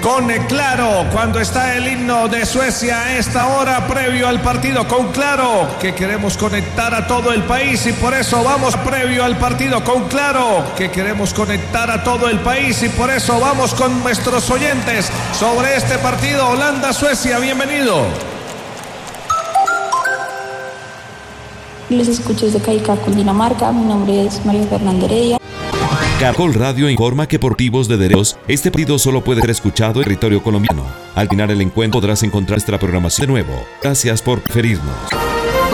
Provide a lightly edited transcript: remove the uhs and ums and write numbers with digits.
con Claro, cuando está el himno de Suecia a esta hora previo al partido con Claro, que queremos conectar a todo el país y por eso vamos previo al partido con Claro, que queremos conectar a todo el país y por eso vamos con nuestros oyentes sobre este partido Holanda-Suecia. Bienvenido. Les escucho desde Caicá, Cundinamarca. Mi nombre es María Fernanda Heredia. Caracol Radio informa que por motivos de derechos, este partido solo puede ser escuchado en territorio colombiano. Al final el encuentro podrás encontrar nuestra programación de nuevo. Gracias por preferirnos.